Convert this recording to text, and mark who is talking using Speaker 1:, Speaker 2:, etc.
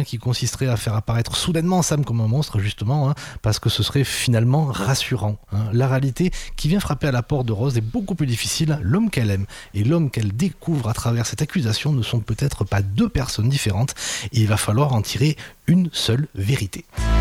Speaker 1: qui consisterait à faire apparaître soudainement Sam comme un monstre, justement, parce que ce serait finalement rassurant. La réalité qui vient frapper à la porte de Rose est beaucoup plus difficile. L'homme qu'elle aime et l'homme qu'elle découvre à travers cette accusation ne sont peut-être pas deux personnes différentes, et il va falloir en tirer une seule vérité.